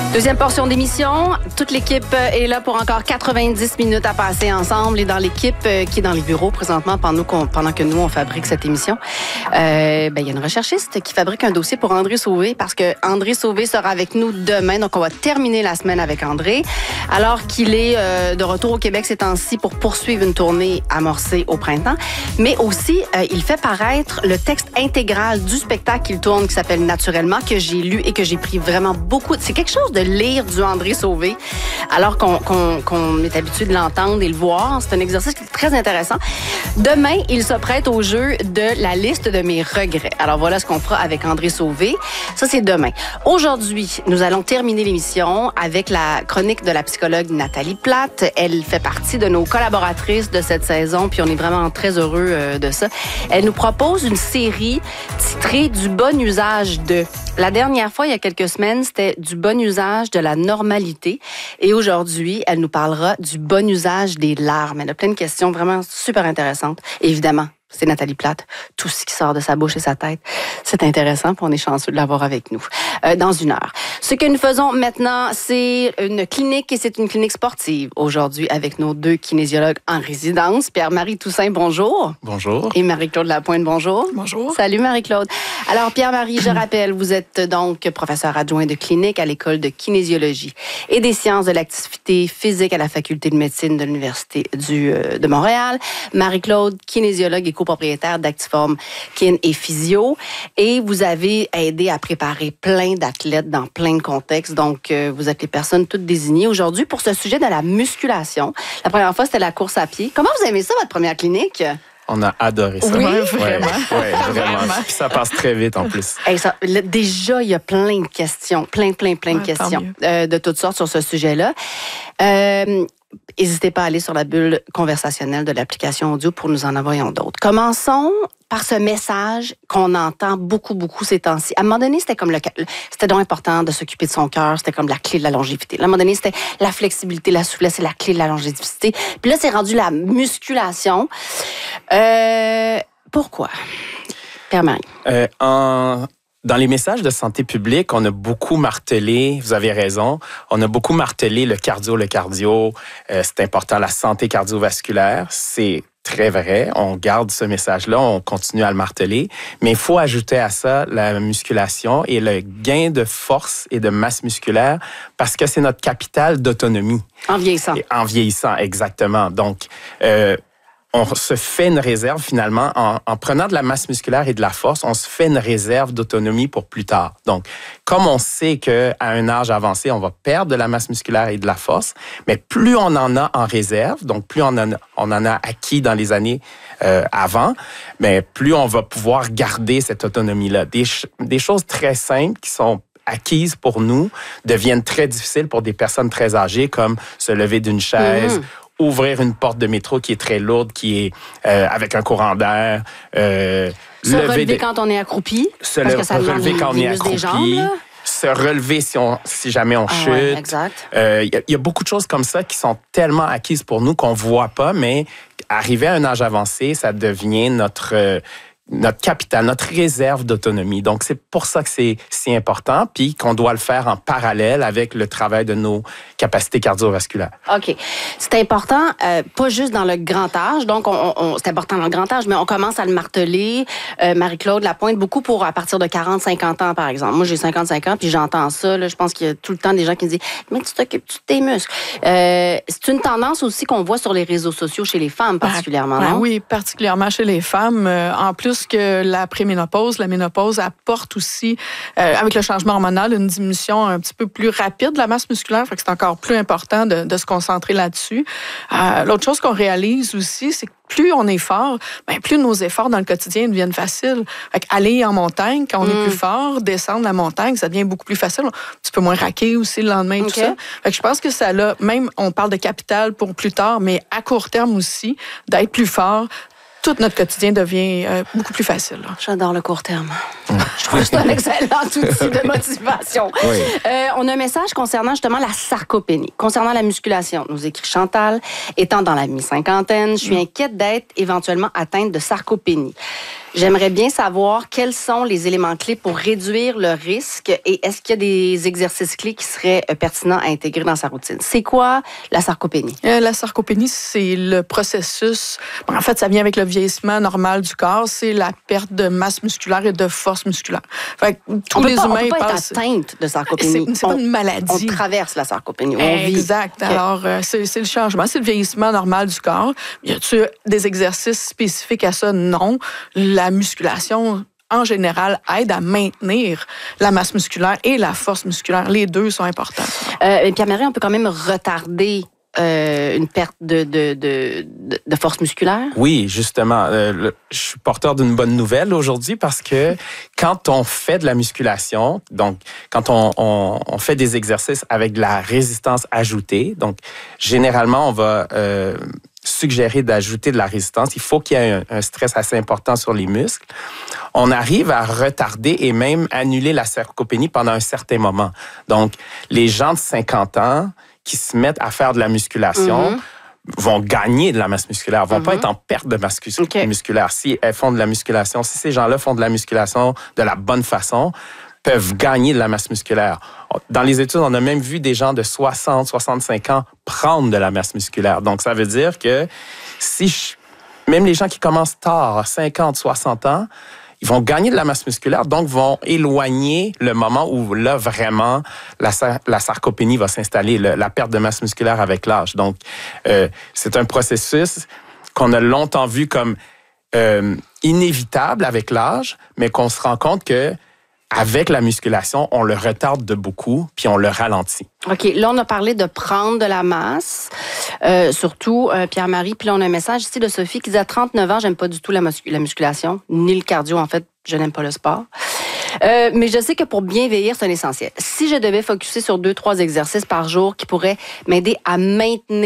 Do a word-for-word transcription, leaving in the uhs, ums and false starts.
Deuxième portion d'émission. Toute l'équipe est là pour encore quatre-vingt-dix minutes à passer ensemble. Et dans l'équipe qui est dans les bureaux présentement pendant, nous, pendant que nous, on fabrique cette émission, euh, ben, il y a une recherchiste qui fabrique un dossier pour André Sauvé parce que André Sauvé sera avec nous demain. Donc, on va terminer la semaine avec André. Alors qu'il est euh, de retour au Québec ces temps-ci pour poursuivre une tournée amorcée au printemps. Mais aussi, euh, il fait paraître le texte intégral du spectacle qu'il tourne qui s'appelle Naturellement, que j'ai lu et que j'ai pris vraiment beaucoup. C'est quelque chose de lire du André Sauvé, alors qu'on, qu'on, qu'on est habitué de l'entendre et le voir. C'est un exercice qui est très intéressant. Demain, il se prête au jeu de la liste de mes regrets. Alors voilà ce qu'on fera avec André Sauvé. Ça, c'est demain. Aujourd'hui, nous allons terminer l'émission avec la chronique de la psychologue Nathalie Plate. Elle fait partie de nos collaboratrices de cette saison, puis on est vraiment très heureux euh, de ça. Elle nous propose une série titrée « Du bon usage de ». La dernière fois, il y a quelques semaines, c'était du bon usage de la normalité. Et aujourd'hui, elle nous parlera du bon usage des larmes. Elle a plein de questions vraiment super intéressantes. Et évidemment, c'est Nathalie Plate. Tout ce qui sort de sa bouche et sa tête, c'est intéressant, puis on est chanceux de l'avoir avec nous euh, dans une heure. Ce que nous faisons maintenant, c'est une clinique, et c'est une clinique sportive aujourd'hui avec nos deux kinésiologues en résidence. Pierre-Marie Toussaint, bonjour. Bonjour. Et Marie-Claude Lapointe, bonjour. Bonjour. Salut Marie-Claude. Alors Pierre-Marie, je rappelle, vous êtes donc professeur adjoint de clinique à l'École de kinésiologie et des sciences de l'activité physique à la Faculté de médecine de l'Université du, euh, de Montréal. Marie-Claude, kinésiologue et copropriétaire d'Actiform Kin et Physio. Et vous avez aidé à préparer plein d'athlètes dans plein de contextes. Donc, euh, vous êtes les personnes toutes désignées aujourd'hui pour ce sujet de la musculation. La première fois, c'était la course à pied. Comment vous aimez ça, votre première clinique? On a adoré ça. Oui, ouais, vraiment. Ouais, vraiment. Vraiment. Puis ça passe très vite en plus. Hey, ça, là, déjà, il y a plein de questions, plein, plein, plein de Ouais, questions euh, de toutes sortes sur ce sujet-là. Euh, N'hésitez pas à aller sur la bulle conversationnelle de l'application audio pour nous en envoyer d'autres. Commençons par ce message qu'on entend beaucoup, beaucoup ces temps-ci. À un moment donné, c'était comme le, c'était donc important de s'occuper de son cœur, c'était comme la clé de la longévité. À un moment donné, c'était la flexibilité, la souplesse, c'est la clé de la longévité. Puis là, c'est rendu la musculation. Euh, pourquoi? Pierre-Marie. Euh, en... Dans les messages de santé publique, on a beaucoup martelé, vous avez raison, on a beaucoup martelé le cardio, le cardio, euh, c'est important, la santé cardiovasculaire, c'est très vrai, on garde ce message-là, on continue à le marteler, mais il faut ajouter à ça la musculation et le gain de force et de masse musculaire parce que c'est notre capital d'autonomie. En vieillissant. Et en vieillissant, exactement. Donc, euh, on se fait une réserve finalement, en, en prenant de la masse musculaire et de la force, on se fait une réserve d'autonomie pour plus tard. Donc, comme on sait qu'à un âge avancé, on va perdre de la masse musculaire et de la force, mais plus on en a en réserve, donc plus on en a, on en a acquis dans les années euh, avant, mais plus on va pouvoir garder cette autonomie-là. Des, des choses très simples qui sont acquises pour nous deviennent très difficiles pour des personnes très âgées, comme se lever d'une chaise, mmh. ouvrir une porte de métro qui est très lourde, qui est euh, avec un courant d'air. Euh, se lever relever de, quand on est accroupi. Se parce le, que ça relever quand on est accroupi. Jambes, se relever si, on, si jamais on ah, chute. Ouais, exact. Euh, y, y a beaucoup de choses comme ça qui sont tellement acquises pour nous qu'on ne voit pas, mais arrivé à un âge avancé, ça devient notre... Euh, notre capital, notre réserve d'autonomie. Donc, c'est pour ça que c'est si important, puis qu'on doit le faire en parallèle avec le travail de nos capacités cardiovasculaires. OK. C'est important, euh, pas juste dans le grand âge, donc on, on, c'est important dans le grand âge, mais on commence à le marteler, euh, Marie-Claude Lapointe, beaucoup pour à partir de quarante cinquante ans, par exemple. Moi, j'ai cinquante-cinq ans, puis j'entends ça, là, je pense qu'il y a tout le temps des gens qui me disent « Mais tu t'occupes-tu de tes muscles? Euh, » C'est une tendance aussi qu'on voit sur les réseaux sociaux chez les femmes, particulièrement, ben, non? Oui, particulièrement chez les femmes. Euh, en plus que la préménopause, la ménopause apporte aussi, euh, avec le changement hormonal, une diminution un petit peu plus rapide de la masse musculaire. Fait que c'est encore plus important de, de se concentrer là-dessus. Euh, l'autre chose qu'on réalise aussi, c'est que plus on est fort, ben plus nos efforts dans le quotidien deviennent faciles. Fait aller en montagne, quand on mm. est plus fort, descendre la montagne, ça devient beaucoup plus facile. Un petit peu moins raqué aussi le lendemain, okay. tout ça. Fait que je pense que ça a, même on parle de capital pour plus tard, mais à court terme aussi, d'être plus fort, tout notre quotidien devient euh, beaucoup plus facile. Là. J'adore le court terme. Je trouve que c'est un excellent outil de motivation. Oui. Euh, on a un message concernant justement la sarcopénie, concernant la musculation. Nous écrit Chantal, étant dans la mi-cinquantaine, je suis inquiète d'être éventuellement atteinte de sarcopénie. J'aimerais bien savoir quels sont les éléments clés pour réduire le risque et est-ce qu'il y a des exercices clés qui seraient pertinents à intégrer dans sa routine. C'est quoi la sarcopénie? Euh, la sarcopénie, c'est le processus... Bon, en fait, ça vient avec le vieillissement normal du corps. C'est la perte de masse musculaire et de force musculaire. Fait que tous on les peut pas, humains on peut pas passent... être atteinte de sarcopénie. C'est, c'est pas une maladie. On traverse la sarcopénie. On exact. Vit. Okay. Alors, euh, c'est, c'est le changement, c'est le vieillissement normal du corps. Y a-t-il des exercices spécifiques à ça? Non. La musculation, en général, aide à maintenir la masse musculaire et la force musculaire. Les deux sont importants. Euh, Pierre-Marie, on peut quand même retarder euh, une perte de, de, de, de force musculaire? Oui, justement. Euh, le, je suis porteur d'une bonne nouvelle aujourd'hui parce que quand on fait de la musculation, donc quand on, on, on fait des exercices avec de la résistance ajoutée, donc généralement, on va... Euh, suggérer d'ajouter de la résistance. Il faut qu'il y ait un, un stress assez important sur les muscles. On arrive à retarder et même annuler la sarcopénie pendant un certain moment. Donc, les gens de cinquante ans qui se mettent à faire de la musculation mm-hmm. vont gagner de la masse musculaire, vont mm-hmm. pas être en perte de masse okay. musculaire. Si elles font de la musculation, si ces gens-là font de la musculation de la bonne façon, peuvent gagner de la masse musculaire. Dans les études, on a même vu des gens de soixante, soixante-cinq ans prendre de la masse musculaire. Donc, ça veut dire que si je, même les gens qui commencent tard, cinquante, soixante ans, ils vont gagner de la masse musculaire, donc vont éloigner le moment où là, vraiment, la, la sarcopénie va s'installer, le, la perte de masse musculaire avec l'âge. Donc, euh, c'est un processus qu'on a longtemps vu comme euh, inévitable avec l'âge, mais qu'on se rend compte que avec la musculation, on le retarde de beaucoup, puis on le ralentit. OK. Là, on a parlé de prendre de la masse, euh, surtout euh, Pierre-Marie. Puis là, on a un message ici de Sophie qui dit « À trente-neuf ans, j'aime pas du tout la, mus- la musculation, ni le cardio. En fait, je n'aime pas le sport. Euh, mais je sais que pour bien vieillir, c'est un essentiel. Si je devais focusser sur deux, trois exercices par jour qui pourraient m'aider à maintenir